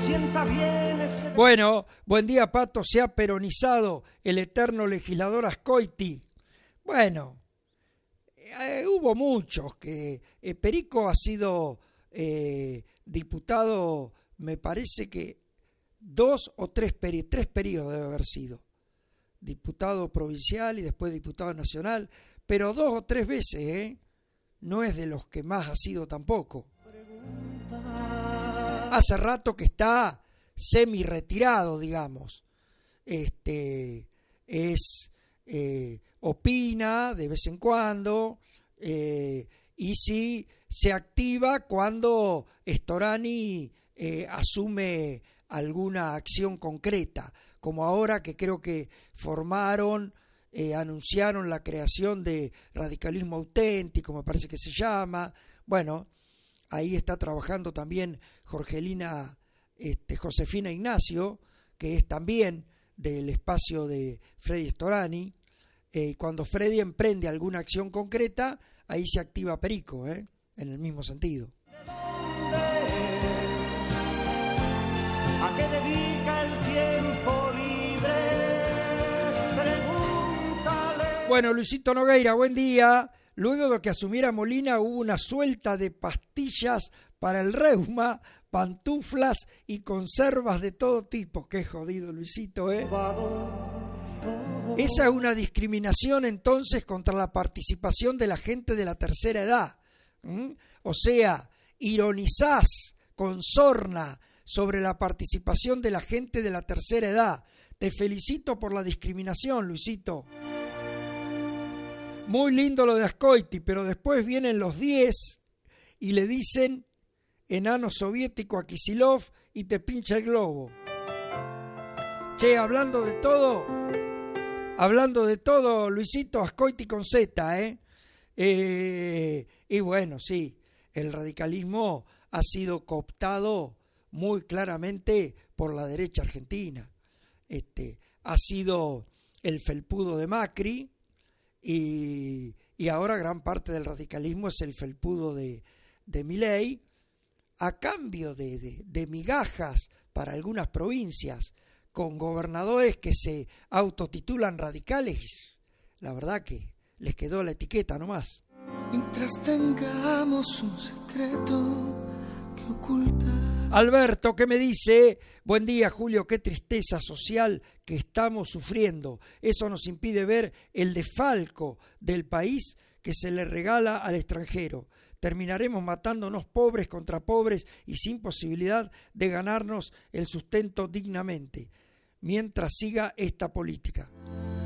sienta bien ese... Bueno, buen día, Pato, se ha peronizado el eterno legislador Ascoiti. Bueno, hubo muchos que... Perico ha sido diputado, me parece que 2 o 3 periodos debe haber sido. Diputado provincial y después diputado nacional, pero 2 o 3 veces, no es de los que más ha sido tampoco. Hace rato que está semi retirado, digamos. Opina de vez en cuando y sí se activa cuando Storani asume alguna acción concreta, como ahora que creo que anunciaron la creación de Radicalismo Auténtico, me parece que se llama. Bueno, ahí está trabajando también Josefina Ignacio, que es también del espacio de Freddy Storani. Cuando Freddy emprende alguna acción concreta, ahí se activa Perico, en el mismo sentido. ¿A qué dedica el tiempo libre? Pregúntale. Bueno, Luisito Nogueira, buen día. Luego de que asumiera Molina hubo una suelta de pastillas para el reuma, pantuflas y conservas de todo tipo. Qué jodido, Luisito, ¿eh? Esa es una discriminación entonces contra la participación de la gente de la tercera edad. O sea, ironizás con sorna sobre la participación de la gente de la tercera edad. Te felicito por la discriminación, Luisito. Muy lindo lo de Ascoiti, pero después vienen los 10 y le dicen enano soviético a Kisilov y te pincha el globo. Che, hablando de todo, Luisito, Ascoiti con Z, y bueno, sí, el radicalismo ha sido cooptado muy claramente por la derecha argentina. Ha sido el felpudo de Macri y ahora gran parte del radicalismo es el felpudo de Milei, a cambio de migajas para algunas provincias, con gobernadores que se autotitulan radicales. La verdad que les quedó la etiqueta nomás. Mientras tengamos un secreto que ocultar. Alberto, ¿qué me dice? Buen día, Julio, qué tristeza social que estamos sufriendo. Eso nos impide ver el desfalco del país que se le regala al extranjero. Terminaremos matándonos pobres contra pobres y sin posibilidad de ganarnos el sustento dignamente, mientras siga esta política.